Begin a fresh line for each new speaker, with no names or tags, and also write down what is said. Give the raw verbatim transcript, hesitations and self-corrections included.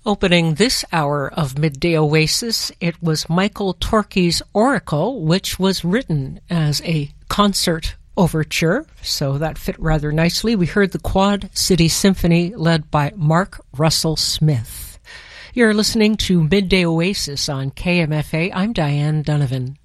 Opening this hour of Midday Oasis, it was Michael Torke's Oracle, which was written as a concert overture, so that fit rather nicely. We heard the Quad City Symphony led by Mark Russell Smith. You're listening to Midday Oasis on K M F A. I'm Diane Donovan.